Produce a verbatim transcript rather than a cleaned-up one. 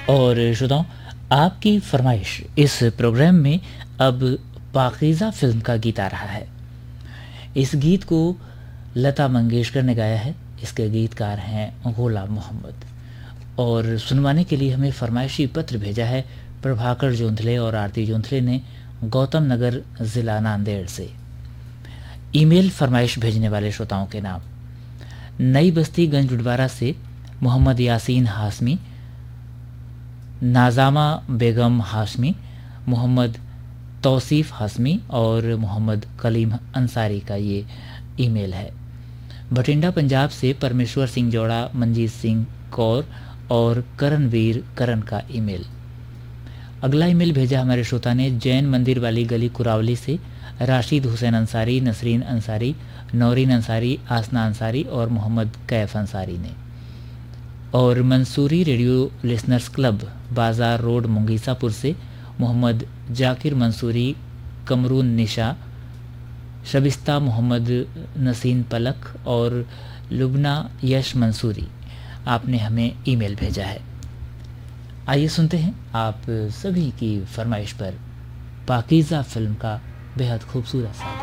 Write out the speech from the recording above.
और श्रोताओं, आपकी फरमाइश इस प्रोग्राम में अब पाकीज़ा फिल्म का गीत आ रहा है। इस गीत को लता मंगेशकर ने गाया है। इसके गीतकार हैं गुलाम मोहम्मद। और सुनवाने के लिए हमें फरमाइशी पत्र भेजा है प्रभाकर जोंधले और आरती जोंधले ने गौतम नगर ज़िला नांदेड़ से। ईमेल फरमाइश भेजने वाले श्रोताओं के नाम: नई बस्ती गंजडवारा से मोहम्मद यासीन हाशमी, नाज़ामा बेगम हाशमी, मोहम्मद तौसीफ़ हाशमी और मोहम्मद कलीम अंसारी का ये ईमेल है। बठिंडा पंजाब से परमेश्वर सिंह जोड़ा, मंजीत सिंह कौर और करणवीर करण का ईमेल। अगला ईमेल भेजा हमारे श्रोता ने जैन मंदिर वाली गली कुरावली से राशिद हुसैन अंसारी, नसरीन अंसारी, नौरीन अंसारी, आसना अंसारी और मोहम्मद कैफ अंसारी ने। और मंसूरी रेडियो लिसनर्स क्लब बाज़ार रोड मुंगीसापुर से मोहम्मद जाकिर मंसूरी, कमरून निशा, शबिस्ता मोहम्मद नसीन पलक और लुबना यश मंसूरी, आपने हमें ईमेल भेजा है। आइए सुनते हैं आप सभी की फरमाइश पर पाकीज़ा फिल्म का बेहद खूबसूरत सा